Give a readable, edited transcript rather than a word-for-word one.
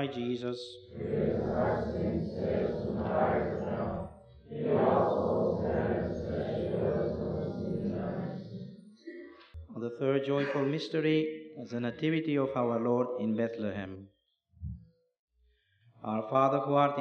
my Jesus. The third joyful mystery, the Nativity of our Lord in Bethlehem. Our Father who art